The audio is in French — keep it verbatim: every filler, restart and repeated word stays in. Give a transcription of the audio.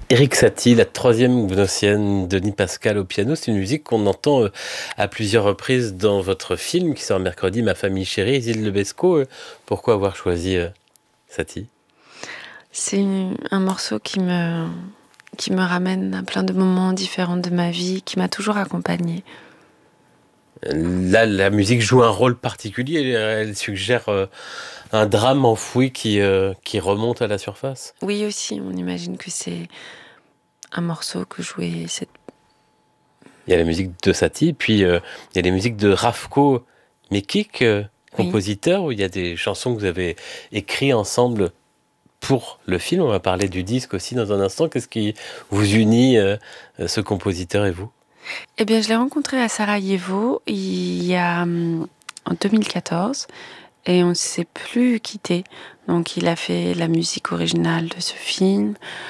Erik Satie, la troisième gnossienne, Denis Pascal au piano, c'est une musique qu'on entend euh, à plusieurs reprises dans votre film qui sort mercredi, Ma famille chérie, Isil Lebesco. Euh, pourquoi avoir choisi euh, Satie? C'est un morceau qui me, qui me ramène à plein de moments différents de ma vie, qui m'a toujours accompagnée. Là, la musique joue un rôle particulier, elle, elle suggère euh, un drame enfoui qui, euh, qui remonte à la surface. Oui aussi, on imagine que c'est un morceau que jouait cette... Il y a la musique de Satie, puis euh, il y a les musiques de Rafko Mekik, euh, Oui. compositeur, où il y a des chansons que vous avez écrites ensemble pour le film. On va parler du disque aussi dans un instant. Qu'est-ce qui vous unit, euh, ce compositeur et vous? Eh bien, je l'ai rencontré à Sarajevo il y a hum, en deux mille quatorze et on ne s'est plus quitté. Donc, il a fait la musique originale de ce film.